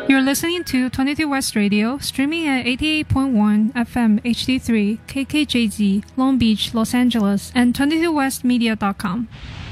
You're listening to 22 West Radio, streaming at 88.1 FM HD3, KKJZ, Long Beach, Los Angeles, and 22westmedia.com.